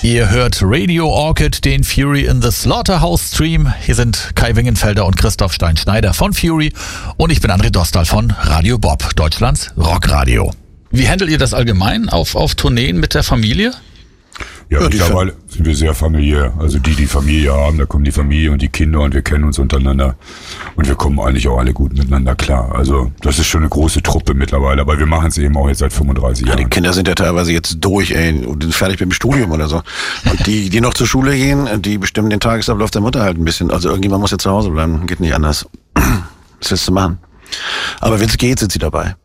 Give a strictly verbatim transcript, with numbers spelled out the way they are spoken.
Ihr hört Radio Orchid, den Fury in the Slaughterhouse Stream. Hier sind Kai Wingenfelder und Christoph Stein-Schneider von Fury und ich bin André Dostal von Radio Bob, Deutschlands Rockradio. Wie handelt ihr das allgemein auf, auf Tourneen mit der Familie? Ja, ja mittlerweile sind wir sehr familiär. Also die, die Familie haben, da kommt die Familie und die Kinder und wir kennen uns untereinander. Und wir kommen eigentlich auch alle gut miteinander klar. Also das ist schon eine große Truppe mittlerweile, aber wir machen es eben auch jetzt seit fünfunddreißig ja, Jahren. Die Kinder sind ja teilweise jetzt durch, ey, und sind fertig mit dem Studium oder so. Und die, die noch zur Schule gehen, die bestimmen den Tagesablauf der Mutter halt ein bisschen. Also irgendjemand muss ja zu Hause bleiben, geht nicht anders. Was willst du machen? Aber wenn es geht, sind sie dabei.